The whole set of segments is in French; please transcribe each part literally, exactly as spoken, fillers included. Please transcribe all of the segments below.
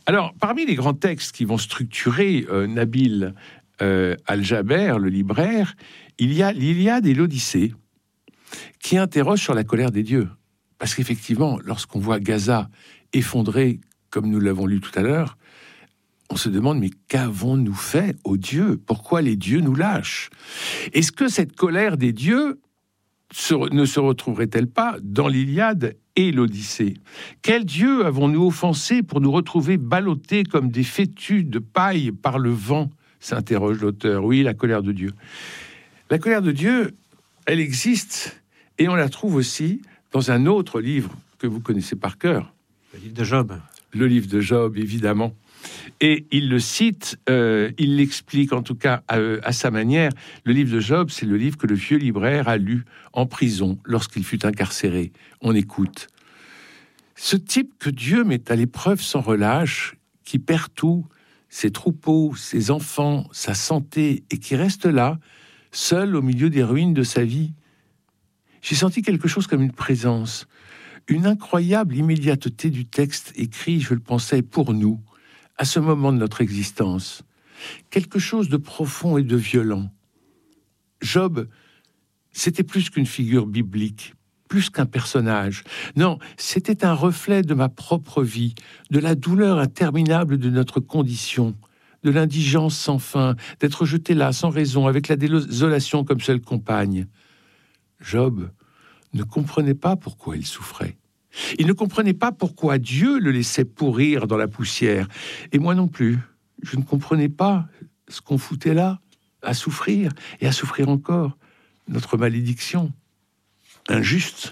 Alors, parmi les grands textes qui vont structurer euh, Nabil euh, Al-Jaber, le libraire, il y a l'Iliade et l'Odyssée, qui interrogent sur la colère des dieux. Parce qu'effectivement, lorsqu'on voit Gaza effondré, comme nous l'avons lu tout à l'heure, on se demande, mais qu'avons-nous fait aux dieux? Pourquoi les dieux nous lâchent? Est-ce que cette colère des dieux se, ne se retrouverait-elle pas dans l'Iliade et l'Odyssée? Quel dieu avons-nous offensé pour nous retrouver ballottés comme des fétus de paille par le vent? S'interroge l'auteur. Oui, la colère de Dieu. La colère de Dieu, elle existe, et on la trouve aussi dans un autre livre que vous connaissez par cœur. Le livre de Job. Le livre de Job, évidemment. Et il le cite, euh, il l'explique en tout cas à, à sa manière. Le livre de Job, c'est le livre que le vieux libraire a lu en prison lorsqu'il fut incarcéré. On écoute. Ce type que Dieu met à l'épreuve sans relâche, qui perd tout, ses troupeaux, ses enfants, sa santé, et qui reste là, seul au milieu des ruines de sa vie. J'ai senti quelque chose comme une présence, une incroyable immédiateté du texte écrit, je le pensais, pour nous, à ce moment de notre existence. Quelque chose de profond et de violent. Job, c'était plus qu'une figure biblique, plus qu'un personnage. Non, c'était un reflet de ma propre vie, de la douleur interminable de notre condition, de l'indigence sans fin, d'être jeté là, sans raison, avec la désolation comme seule compagne. Job ne comprenait pas pourquoi il souffrait. Il ne comprenait pas pourquoi Dieu le laissait pourrir dans la poussière. Et moi non plus. Je ne comprenais pas ce qu'on foutait là, à souffrir, et à souffrir encore. Notre malédiction, injuste,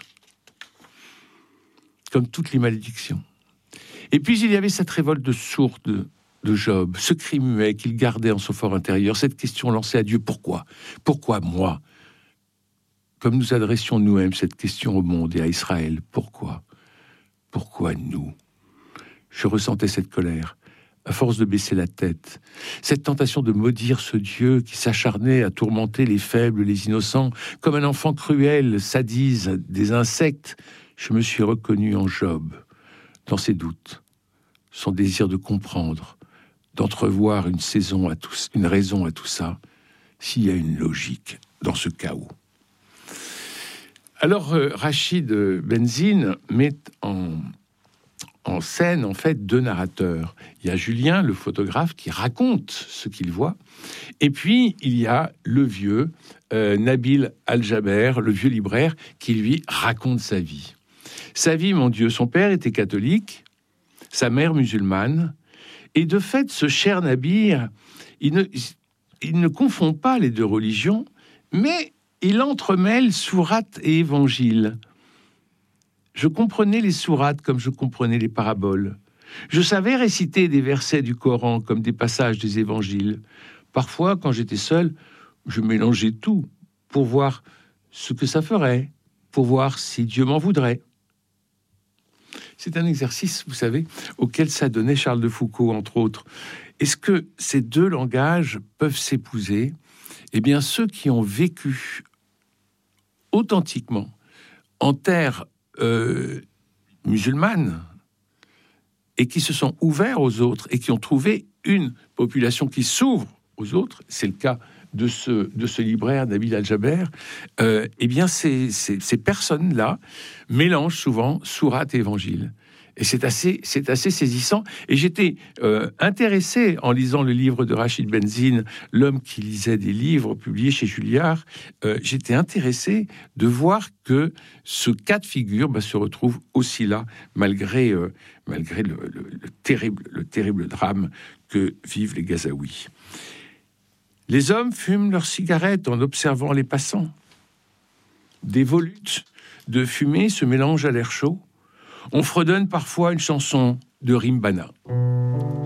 comme toutes les malédictions. Et puis il y avait cette révolte de sourde de Job, ce cri muet qu'il gardait en son fort intérieur, cette question lancée à Dieu, pourquoi? Pourquoi moi? Comme nous adressions nous-mêmes cette question au monde et à Israël, pourquoi? Pourquoi nous? Je ressentais cette colère, à force de baisser la tête, cette tentation de maudire ce Dieu qui s'acharnait à tourmenter les faibles, les innocents, comme un enfant cruel sadise des insectes. Je me suis reconnu en Job, dans ses doutes, son désir de comprendre, d'entrevoir une saison à tout, une raison à tout ça, s'il y a une logique dans ce chaos. Alors, euh, Rachid Benzine met en, en scène, en fait, deux narrateurs. Il y a Julien, le photographe, qui raconte ce qu'il voit. Et puis, il y a le vieux euh, Nabil Al-Jaber, le vieux libraire, qui, lui, raconte sa vie. Sa vie, mon Dieu, son père était catholique, sa mère musulmane. Et de fait, ce cher Nabil, il ne, il ne confond pas les deux religions, mais il entremêle sourate et évangile. Je comprenais les sourates comme je comprenais les paraboles. Je savais réciter des versets du Coran comme des passages des évangiles. Parfois, quand j'étais seul, je mélangeais tout pour voir ce que ça ferait, pour voir si Dieu m'en voudrait. C'est un exercice, vous savez, auquel s'adonnait Charles de Foucault, entre autres. Est-ce que ces deux langages peuvent s'épouser? Eh bien, ceux qui ont vécu authentiquement en terre euh, musulmane et qui se sont ouverts aux autres et qui ont trouvé une population qui s'ouvre aux autres, c'est le cas de ce, de ce libraire, Nabil Al-Jaber, euh, eh bien, ces, ces, ces personnes-là mélangent souvent sourate et évangile. Et c'est assez, c'est assez saisissant. Et j'étais euh, intéressé, en lisant le livre de Rachid Benzine, L'homme qui lisait des livres publiés chez Julliard, euh, j'étais intéressé de voir que ce cas de figure bah, se retrouve aussi là, malgré, euh, malgré le, le, le, terrible, le terrible drame que vivent les Gazaouis. Les hommes fument leurs cigarettes en observant les passants. Des volutes de fumée se mélangent à l'air chaud. On fredonne parfois une chanson de Rimbana.